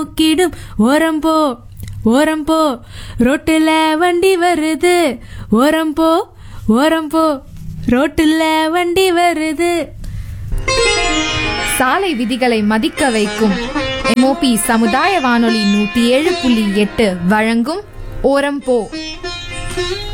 தூக்கிடும். ஓரம் போ ஓரம் போ, ரோட்டுல வண்டி வருது. ஓரம் போ ஓரம் போ, ரோட்டுல வண்டி வருது. சாலை விதிகளை மதிக்க வைக்கும் MOP சமுதாய வானொலி 107.8 வழங்கும் ஓரம் போ.